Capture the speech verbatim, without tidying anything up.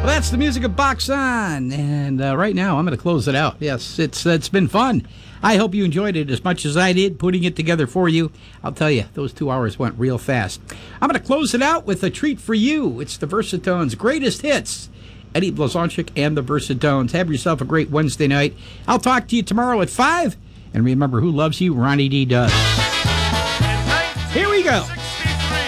Well, that's the music of Box On, and uh, right now I'm going to close it out. Yes, it's it's been fun. I hope you enjoyed it as much as I did putting it together for you. I'll tell you, those two hours went real fast. I'm going to close it out with a treat for you. It's the Versatones' greatest hits. Eddie Blazonczyk and the Versatones. Have yourself a great Wednesday night. I'll talk to you tomorrow at five. And remember, who loves you? Ronnie D does. Here we go.